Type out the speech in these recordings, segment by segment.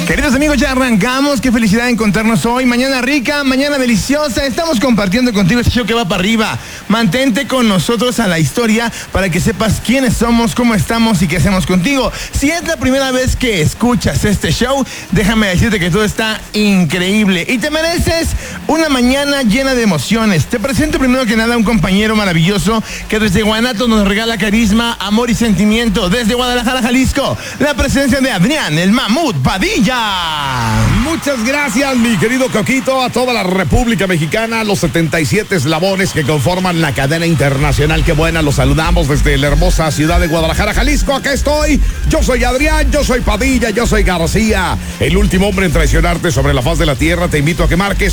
Queridos amigos, ya arrancamos. Qué felicidad encontrarnos hoy. Mañana rica, mañana deliciosa. Estamos compartiendo contigo este show que va para arriba. Mantente con nosotros a la historia para que sepas quiénes somos, cómo estamos y qué hacemos contigo. Si es la primera vez que escuchas este show, déjame decirte que todo está increíble y te mereces una mañana llena de emociones. Te presento primero que nada a un compañero maravilloso que desde Guanatos nos regala carisma, amor y sentimiento. Desde Guadalajara, Jalisco, la presencia de Adrián, el Mamut Padilla. Muchas gracias, mi querido Coquito, a toda la República Mexicana, los 77 eslabones que conforman la cadena internacional. Qué buena, los saludamos desde la hermosa ciudad de Guadalajara, Jalisco. Acá estoy, yo soy Adrián, yo soy Padilla, yo soy García, el último hombre en traicionarte sobre la faz de la tierra. Te invito a que marques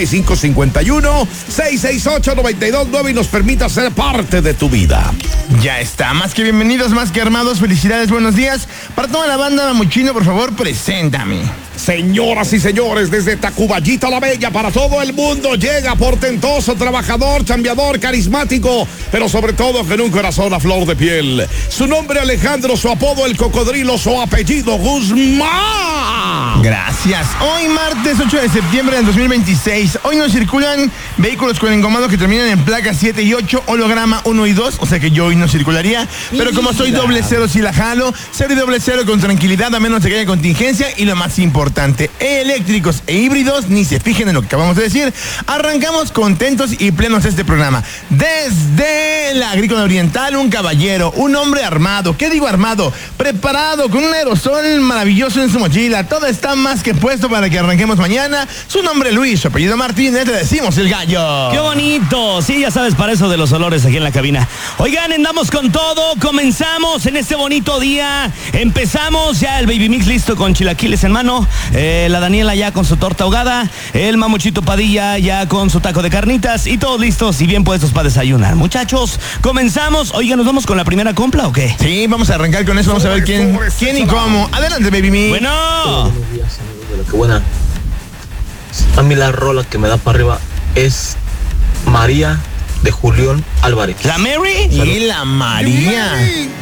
5551-668-929 y nos permita ser parte de tu vida. Ya está, más que bienvenidos, más que armados. Felicidades, buenos días. Para toda la banda Mamuchino, por favor, preséntame. Señoras y señores, desde Tacuballita la Bella para todo el mundo llega portentoso, trabajador, chambeador, carismático, pero sobre todo con un corazón a flor de piel. Su nombre Alejandro, su apodo el Cocodrilo, su apellido Guzmán. Gracias. Hoy martes 8 de septiembre del 2026. Hoy nos circulan vehículos con engomado que terminan en placas 7 y 8, holograma 1 y 2, o sea que yo hoy no circularía, pero como soy 00 sí la jalo, 0 y 00 con tranquilidad a menos de que haya contingencia. Y lo más importante, eléctricos e híbridos, ni se fijen en lo que acabamos de decir. Arrancamos contentos y plenos este programa. Desde la Agrícola Oriental, un caballero, un hombre armado, ¿qué digo armado? Preparado, con un aerosol maravilloso en su mochila. Todo está más que puesto para que arranquemos mañana. Su nombre Luis, su apellido Martínez, le decimos el gallo. ¡Qué bonito! Sí, ya sabes, para eso de los olores aquí en la cabina. Oigan, andamos con todo, comenzamos en este bonito día. Empezamos ya el Baby Mix listo con chilaquiles en mano. La Daniela ya con su torta ahogada, el Mamuchito Padilla ya con su taco de carnitas y todos listos y bien puestos para desayunar. Muchachos, comenzamos. Oigan, ¿nos vamos con la primera compra o qué? Sí, vamos a arrancar con eso, vamos a ver quién y cómo. Adelante, Baby Me. Bueno. Buenos días, amigos de La Que Buena. A mí la rola que me da para arriba es María de Julián Álvarez. ¿La Mary? Salud. Y la María.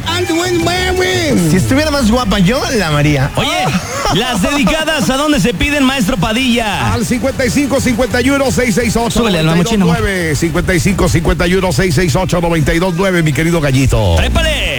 Si estuviera más guapa yo, la María. Oye, las dedicadas, ¿a dónde se piden, maestro Padilla? Al 5551-668-929. Súbele al Mamuchino. 5551-668-929, mi querido gallito. ¡Trépale!